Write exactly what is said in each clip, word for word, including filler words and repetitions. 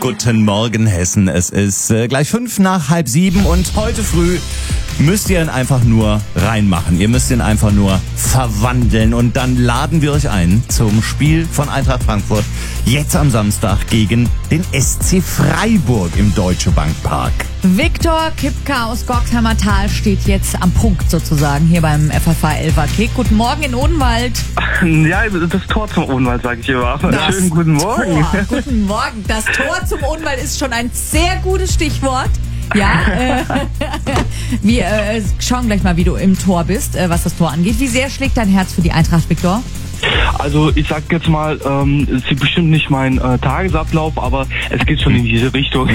Guten Morgen, Hessen. Es ist äh, gleich fünf nach halb sieben und heute früh müsst ihr ihn einfach nur reinmachen. Ihr müsst ihn einfach nur verwandeln und dann laden wir euch ein zum Spiel von Eintracht Frankfurt jetzt am Samstag gegen den S C Freiburg im Deutsche Bank Park. Viktor Kipka aus Gorkheimer Tal steht jetzt am Punkt sozusagen hier beim F F H Elfer Kick. Guten Morgen in Odenwald. Ja, das Tor zum Odenwald, sage ich immer. Das Schönen guten Morgen. Tor. Guten Morgen. Das Tor zum Odenwald ist schon ein sehr gutes Stichwort. Ja, äh, wir äh, schauen gleich mal, wie du im Tor bist, äh, was das Tor angeht. Wie sehr schlägt dein Herz für die Eintracht, Viktor? Also ich sag jetzt mal, ähm, es ist bestimmt nicht mein äh, Tagesablauf, aber es geht schon in diese Richtung.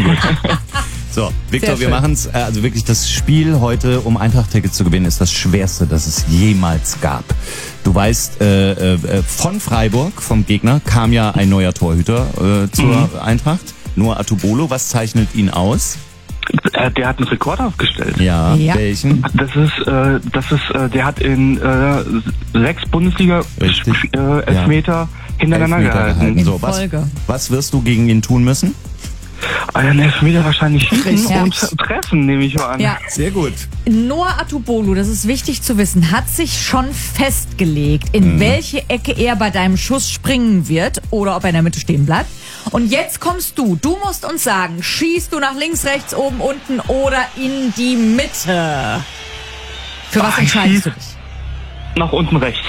So, Viktor, wir machen es, äh, also wirklich das Spiel heute, um Eintracht-Tickets zu gewinnen, ist das Schwerste, das es jemals gab. Du weißt, äh, äh, von Freiburg, vom Gegner, kam ja ein neuer Torhüter äh, zur mhm. Eintracht, Noah Atubolo. Was zeichnet ihn aus? Der hat einen Rekord aufgestellt. Ja, ja. Welchen? Das ist, äh, das ist, äh, der hat in äh, sechs Bundesliga äh, Elfmeter ja. hintereinander Elfmeter gehalten. gehalten. So, was, was wirst du gegen ihn tun müssen? Einen Elfmeter wahrscheinlich schießen ja. und treffen, nehme ich mal an. Ja. Sehr gut. Noah Atubolo, das ist wichtig zu wissen, hat sich schon festgelegt, in mhm. welche Ecke er bei deinem Schuss springen wird oder ob er in der Mitte stehen bleibt. Und jetzt kommst du. Du musst uns sagen, schießt du nach links, rechts, oben, unten oder in die Mitte? Für was Ach, entscheidest du dich? Nach unten rechts.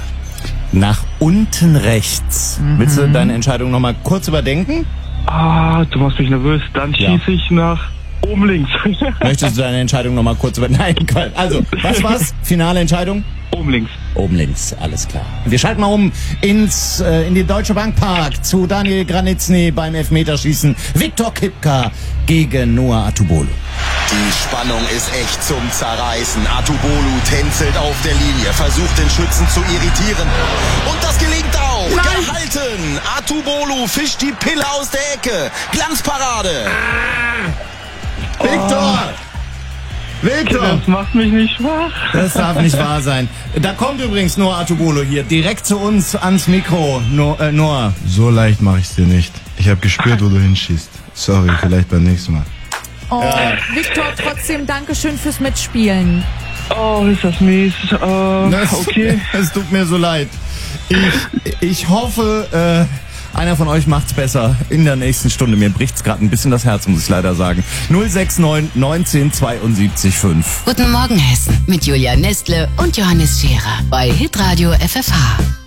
Nach unten rechts. Mhm. Willst du deine Entscheidung nochmal kurz überdenken? Ah, du machst mich nervös. Dann schieße ja. ich nach oben links. Möchtest du deine Entscheidung nochmal kurz überdenken? Nein, also, was war's? Finale Entscheidung? Oben links. Oben links, alles klar. Wir schalten mal um ins äh, in den Deutsche Bank Park zu Daniel Granitzny beim Elfmeterschießen. Viktor Kipka gegen Noah Atubolo. Die Spannung ist echt zum Zerreißen. Atubolo tänzelt auf der Linie, versucht den Schützen zu irritieren. Und das gelingt auch. Nein. Gehalten. Atubolo fischt die Pille aus der Ecke. Glanzparade. Ah. Viktor! Viktor! Das macht mich nicht schwach. Das darf nicht wahr sein. Da kommt übrigens Noah Atubolo hier direkt zu uns ans Mikro. No, äh, Noah. So leicht mache ich es dir nicht. Ich habe gespürt, wo du hinschießt. Sorry, vielleicht beim nächsten Mal. Oh, ja. Viktor, trotzdem Dankeschön fürs Mitspielen. Oh, ist das mies. Äh, das, okay. Es tut mir so leid. Ich, ich hoffe, äh, einer von euch macht's besser in der nächsten Stunde. Mir bricht's gerade ein bisschen das Herz, muss ich leider sagen. null sechs neun neunzehn zweiundsiebzig fünf. Guten Morgen, Hessen. Mit Julia Nestle und Johannes Scherer bei Hitradio F F H.